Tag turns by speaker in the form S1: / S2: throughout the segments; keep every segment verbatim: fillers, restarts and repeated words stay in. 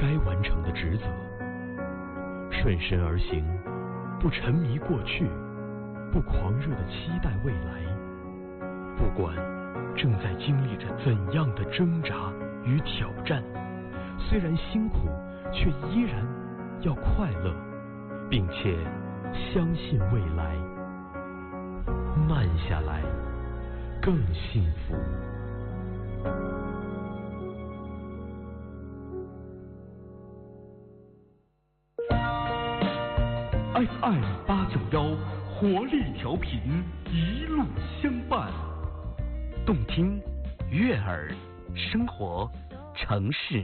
S1: 该完成的职责，顺身而行，不沉迷过去，不狂热地期待未来。不管正在经历着怎样的挣扎与挑战，虽然辛苦，却依然要快乐，并且相信未来。慢下来，更幸福。
S2: F M 八九幺活力调频，一路相伴。
S3: 动听、悦耳、生活、城市，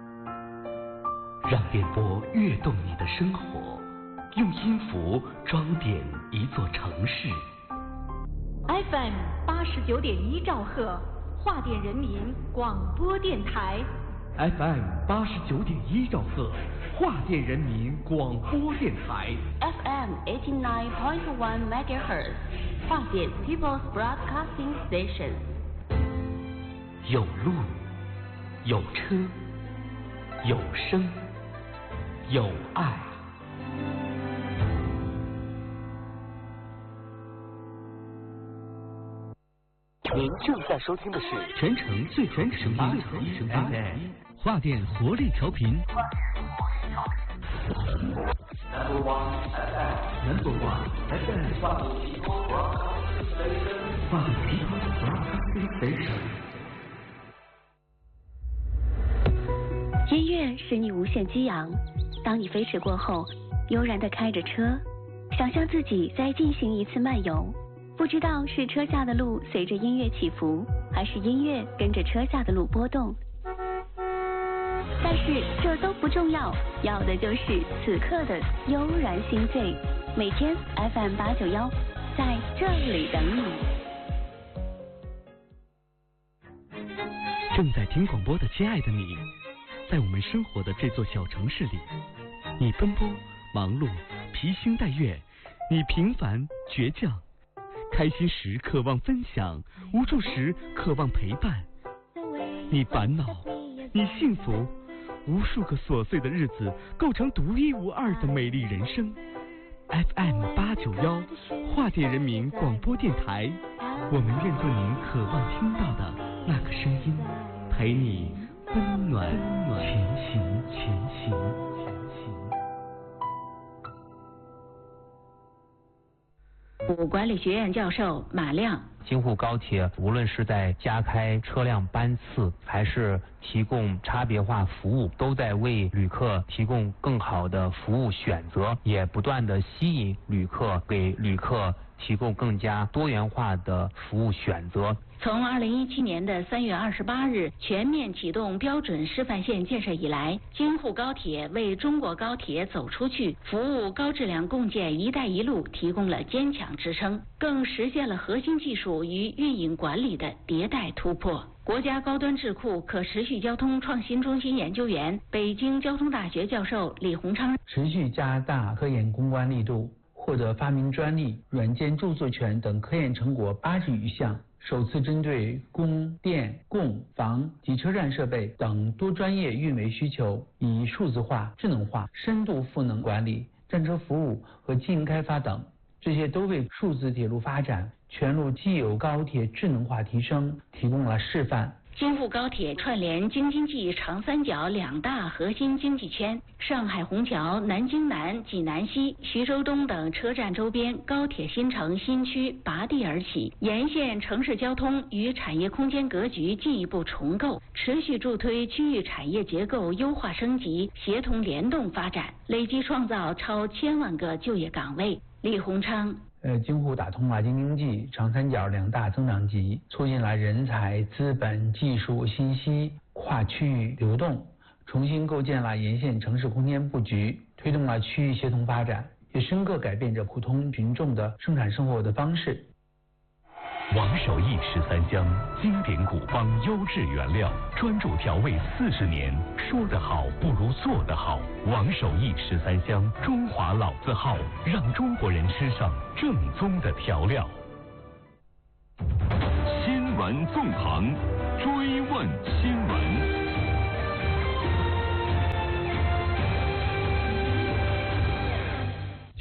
S3: 让电波跃动你的生活，用音符装点一座城市。
S4: F M 八十九点一兆赫，华电人民广播电台。
S2: F M 八十九点一兆赫，华电人民广播电台。
S5: F M eighty nine point one megahertz， 华电 People's Broadcasting Station。
S3: 有路，有车，有声，有爱。您正在收听的是
S2: 全城最全的声音 ，F M 华电活力调频。Number one F M，Number one F M， 华电 People's Broadcasting Station， 华电 People's Broadcasting Station。
S6: 音乐使你无限激昂，当你飞驰过后，悠然地开着车，想象自己在进行一次漫游。不知道是车下的路随着音乐起伏，还是音乐跟着车下的路波动。但是这都不重要，要的就是此刻的悠然心醉。每天 F M 八九幺，在这里等你。
S1: 正在听广播的亲爱的你，在我们生活的这座小城市里，你奔波忙碌，披星戴月，你平凡倔强。开心时渴望分享，无助时渴望陪伴。你烦恼，你幸福，无数个琐碎的日子构成独一无二的美丽人生。F M 八九幺，华电人民广播电台，我们愿做您渴望听到的那个声音，陪你温暖前行，前行，前行。
S7: 五管理学院教授马亮，
S8: 京沪高铁无论是在加开车辆班次，还是提供差别化服务，都在为旅客提供更好的服务选择，也不断的吸引旅客，给旅客提供更加多元化的服务选择。
S7: 从二零一七年的三月二十八日全面启动标准示范线建设以来，京沪高铁为中国高铁走出去、服务高质量共建“一带一路”提供了坚强支撑，更实现了核心技术与运营管理的迭代突破。国家高端智库可持续交通创新中心研究员、北京交通大学教授李鸿昌，
S9: 持续加大科研攻关力度，获得发明专利、软件著作权等科研成果八十余项。首次针对供电、供房及车站设备等多专业运维需求，以数字化、智能化、深度赋能管理、站车服务和经营开发等，这些都为数字铁路发展、全路既有高铁智能化提升提供了示范。
S7: 京沪高铁串联京津冀长三角两大核心经济圈，上海虹桥、南京南、济南西、徐州东等车站周边高铁新城新区拔地而起，沿线城市交通与产业空间格局进一步重构，持续助推区域产业结构优化升级、协同联动发展，累计创造超千万个就业岗位。李鸿昌。
S9: 呃，京沪打通了京津冀、长三角两大增长极，促进了人才、资本、技术、信息跨区域流动，重新构建了沿线城市空间布局，推动了区域协同发展，也深刻改变着普通群众的生产生活的方式。
S2: 王守义十三香，经典古方优质原料，专注调味四十年。说得好不如做得好。王守义十三香，中华老字号，让中国人吃上正宗的调料。新闻纵横，追问新闻。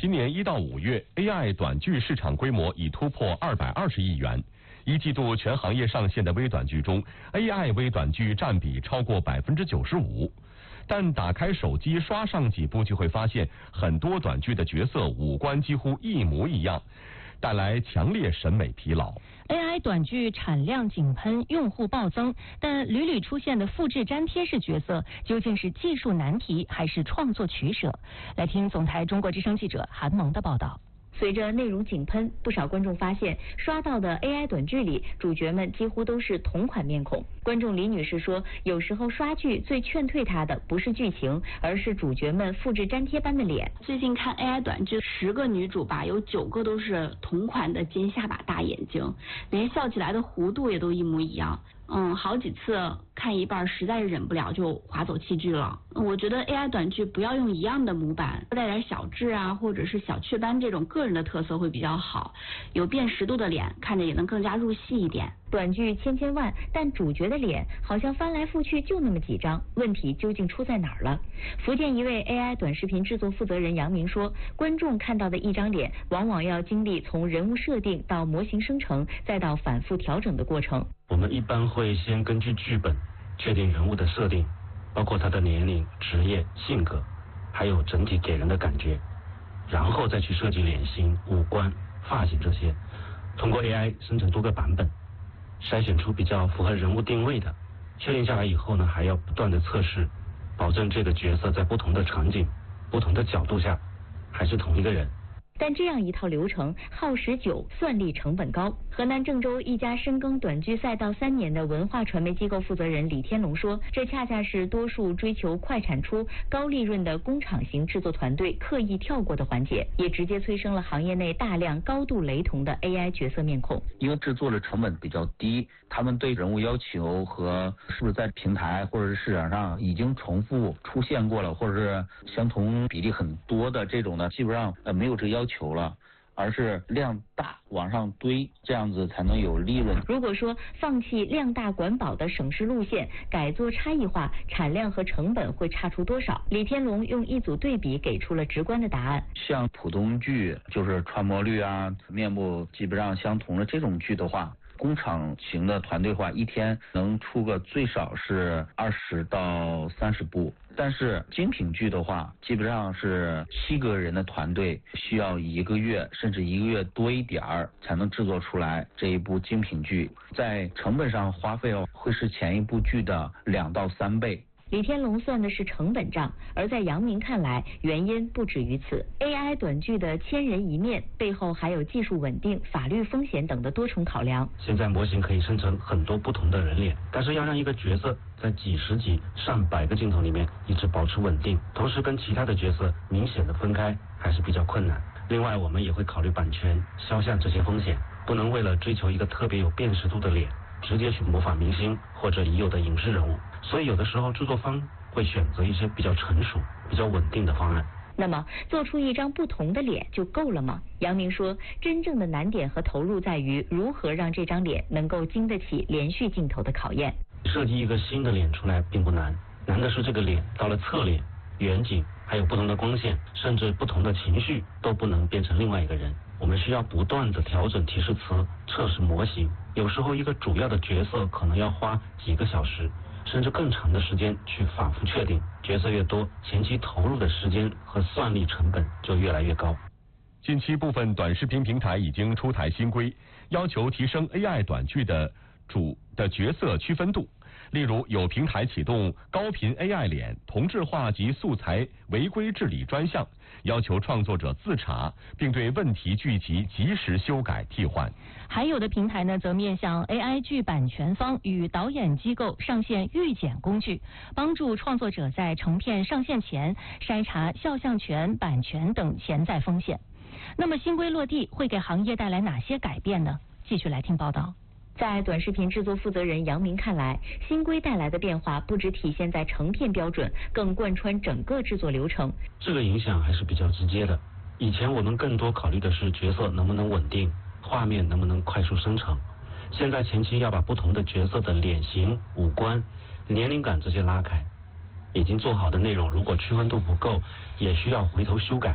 S10: 今年一到五月 ，A I 短剧市场规模已突破二百二十亿元。一季度全行业上线的微短剧中 ，A I 微短剧占比超过百分之九十五。但打开手机刷上几部，就会发现很多短剧的角色五官几乎一模一样，带来强烈审美疲劳。
S11: A I 短剧产量井喷，用户暴增，但屡屡出现的复制粘贴式角色，究竟是技术难题还是创作取舍？来听总台中国之声记者韩萌的报道。
S6: 随着内容井喷，不少观众发现刷到的 A I 短剧里，主角们几乎都是同款面孔。观众李女士说，有时候刷剧最劝退她的不是剧情，而是主角们复制粘贴般的脸。
S5: 最近看 A I 短剧，十个女主吧，有九个都是同款的尖下巴大眼睛，连笑起来的弧度也都一模一样。嗯，好几次看一半实在是忍不了就划走弃剧了。我觉得 A I 短剧不要用一样的模板，带点小痣啊，或者是小雀斑这种个人的特色会比较好，有辨识度的脸看着也能更加入戏一点。
S6: 短剧千千万，但主角的脸好像翻来覆去就那么几张，问题究竟出在哪儿了？福建一位 A I 短视频制作负责人杨明说，观众看到的一张脸，往往要经历从人物设定到模型生成，再到反复调整的过程。
S12: 我们一般会先根据剧本确定人物的设定，包括他的年龄、职业、性格，还有整体给人的感觉，然后再去设计脸型、五官、发型这些，通过 A I 生成多个版本，筛选出比较符合人物定位的，确定下来以后呢，还要不断的测试，保证这个角色在不同的场景、不同的角度下还是同一个人。
S6: 但这样一套流程耗时久，算力成本高。河南郑州一家深耕短剧赛道三年的文化传媒机构负责人李天龙说，这恰恰是多数追求快产出、高利润的工厂型制作团队刻意跳过的环节，也直接催生了行业内大量高度雷同的 A I 角色面孔。
S13: 因为制作的成本比较低，他们对人物要求和是不是在平台或者是市场上已经重复出现过了，或者是相同比例很多的这种呢，基本上呃没有这个要求求了，而是量大往上堆，这样子才能有利润。
S6: 如果说放弃量大管饱的省事路线，改做差异化，产量和成本会差出多少？李天龙用一组对比给出了直观的答案。
S13: 像普通剧，就是传播率啊、面部基本上相同的这种剧的话，工厂型的团队化一天能出个最少是二十到三十部，但是精品剧的话，基本上是七个人的团队需要一个月甚至一个月多一点儿才能制作出来这一部精品剧，在成本上花费会是前一部剧的两到三倍。
S6: 李天龙算的是成本账，而在杨明看来，原因不止于此。A I 短剧的千人一面背后还有技术稳定、法律风险等的多重考量。
S12: 现在模型可以生成很多不同的人脸，但是要让一个角色在几十几、上百个镜头里面一直保持稳定，同时跟其他的角色明显的分开，还是比较困难。另外，我们也会考虑版权、肖像这些风险，不能为了追求一个特别有辨识度的脸，直接去模仿明星或者已有的影视人物。所以有的时候制作方会选择一些比较成熟、比较稳定的方案。
S6: 那么做出一张不同的脸就够了吗？杨明说，真正的难点和投入在于如何让这张脸能够经得起连续镜头的考验。
S12: 设计一个新的脸出来并不难，难的是这个脸到了侧脸、远景，还有不同的光线，甚至不同的情绪都不能变成另外一个人。我们需要不断的调整提示词、测试模型，有时候一个主要的角色可能要花几个小时甚至更长的时间去反复确定，角色越多，前期投入的时间和算力成本就越来越高。
S10: 近期部分短视频平台已经出台新规，要求提升 A I 短剧的主的角色区分度。例如，有平台启动高频 A I 脸同质化及素材违规治理专项，要求创作者自查，并对问题剧集及时修改替换。
S11: 还有的平台呢，则面向 A I 剧版权方与导演机构上线预检工具，帮助创作者在成片上线前筛查肖像权、版权等潜在风险。那么新规落地会给行业带来哪些改变呢？继续来听报道。
S6: 在短视频制作负责人杨明看来，新规带来的变化不只体现在成片标准，更贯穿整个制作流程。
S12: 这个影响还是比较直接的。以前我们更多考虑的是角色能不能稳定，画面能不能快速生成。现在前期要把不同的角色的脸型、五官、年龄感这些拉开。已经做好的内容如果区分度不够，也需要回头修改。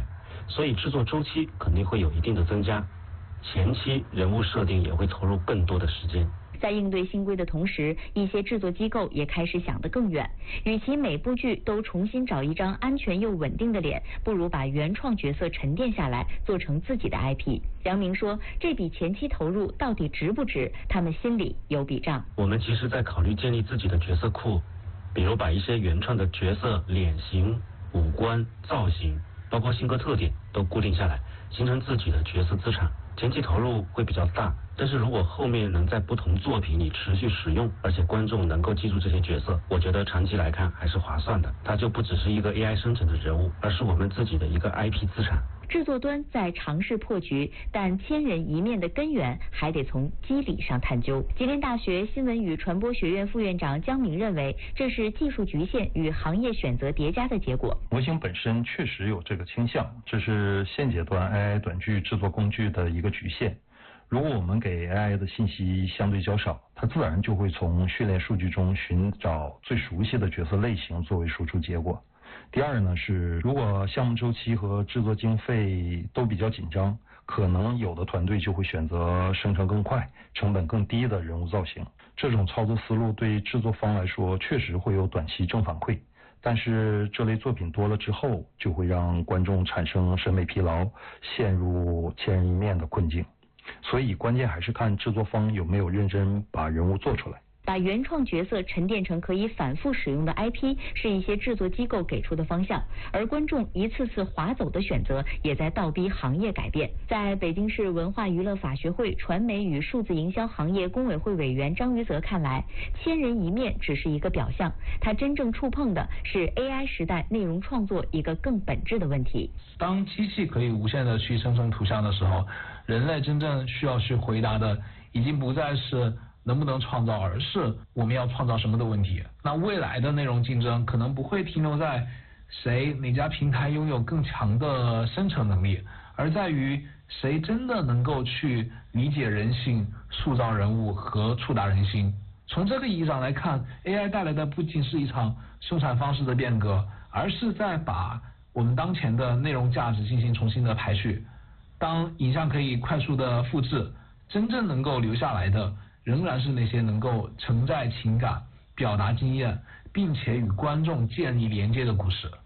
S12: 所以制作周期肯定会有一定的增加，前期人物设定也会投入更多的时间。
S7: 在应对新规的同时，一些制作机构也开始想得更远，与其每部剧都重新找一张安全又稳定的脸，不如把原创角色沉淀下来，做成自己的 I P。杨明说，这笔前期投入到底值不值，他们心里有笔账。
S12: 我们其实在考虑建立自己的角色库，比如把一些原创的角色脸型、五官、造型，包括性格特点都固定下来，形成自己的角色资产。前期投入会比较大，但是如果后面能在不同作品里持续使用，而且观众能够记住这些角色，我觉得长期来看还是划算的。它就不只是一个 A I 生成的人物，而是我们自己的一个 I P 资产。
S7: 制作端在尝试破局，但千人一面的根源还得从机理上探究。吉林大学新闻与传播学院副院长姜明认为，这是技术局限与行业选择叠加的结果。
S14: 模型本身确实有这个倾向，这是现阶段 A I 短剧制作工具的一个局限。如果我们给 A I 的信息相对较少，它自然就会从训练数据中寻找最熟悉的角色类型作为输出结果。第二呢是，如果项目周期和制作经费都比较紧张，可能有的团队就会选择生成更快、成本更低的人物造型。这种操作思路对制作方来说确实会有短期正反馈，但是这类作品多了之后，就会让观众产生审美疲劳，陷入千人一面的困境。所以关键还是看制作方有没有认真把人物做出来。
S7: 把原创角色沉淀成可以反复使用的 I P 是一些制作机构给出的方向，而观众一次次划走的选择也在倒逼行业改变。在北京市文化娱乐法学会传媒与数字营销行业工委会委员张于泽看来，千人一面只是一个表象，他真正触碰的是 A I 时代内容创作一个更本质的问题。
S15: 当机器可以无限的去生成图像的时候，人类真正需要去回答的已经不再是能不能创造，而是我们要创造什么的问题。那未来的内容竞争可能不会停留在谁哪家平台拥有更强的生成能力，而在于谁真的能够去理解人性、塑造人物和触达人心。从这个意义上来看， A I 带来的不仅是一场生产方式的变革，而是在把我们当前的内容价值进行重新的排序。当影像可以快速的复制，真正能够留下来的仍然是那些能够承载情感、表达经验，并且与观众建立连接的故事。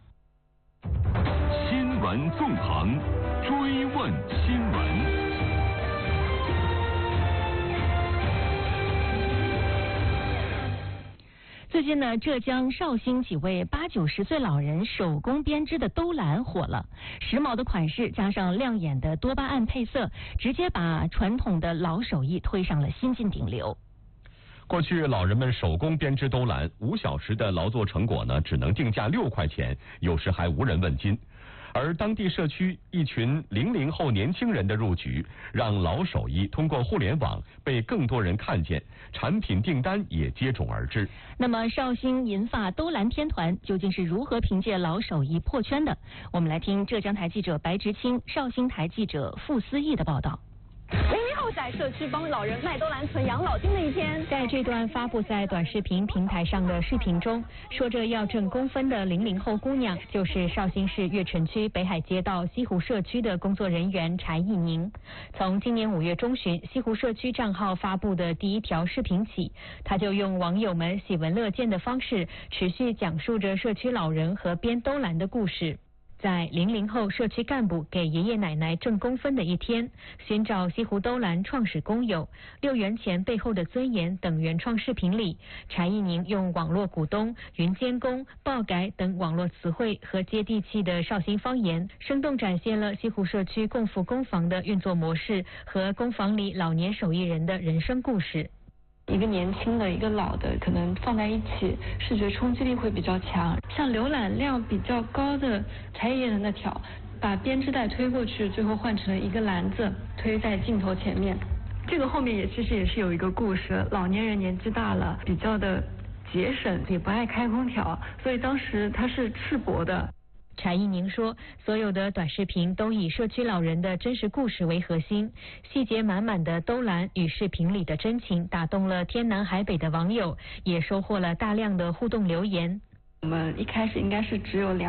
S2: 新闻纵横，追问新闻。
S11: 最近呢，浙江绍兴几位八九十岁老人手工编织的兜篮火了，时髦的款式加上亮眼的多巴胺配色，直接把传统的老手艺推上了新晋顶流。
S10: 过去老人们手工编织兜篮，五小时的劳作成果呢，只能定价六块钱，有时还无人问津。而当地社区一群零零后年轻人的入局，让老手艺通过互联网被更多人看见，产品订单也接踵而至。
S11: 那么绍兴银发兜篮天团究竟是如何凭借老手艺破圈的？我们来听浙江台记者白直清、绍兴台记者傅思义的报道。
S16: 零零后在社区帮老人卖兜篮存养老金的一天，
S17: 在这段发布在短视频平台上的视频中，说着要挣工分的零零后姑娘，就是绍兴市越城区北海街道西湖社区的工作人员柴艺宁。从今年五月中旬西湖社区账号发布的第一条视频起，他就用网友们喜闻乐见的方式，持续讲述着社区老人和编兜篮的故事。在零零后社区干部给爷爷奶奶挣工分的一天，寻找西湖兜篮创始工友六元钱背后的尊严等原创视频里，柴艺宁用网络股东、云监工、爆改等网络词汇和接地气的绍兴方言，生动展现了西湖社区共富工房的运作模式和工房里老年手艺人的人生故事。
S18: 一个年轻的，一个老的，可能放在一起，视觉冲击力会比较强。像浏览量比较高的柴爷爷的那条，把编织袋推过去，最后换成了一个篮子，推在镜头前面。这个后面也其实也是有一个故事，老年人年纪大了，比较的节省，也不爱开空调，所以当时他是赤膊的。
S17: 柴艺宁说，所有的短视频都以社区老人的真实故事为核心，细节满满的兜篮与视频里的真情打动了天南海北的网友，也收获了大量的互动留言。
S18: 我们一开始应该是只有两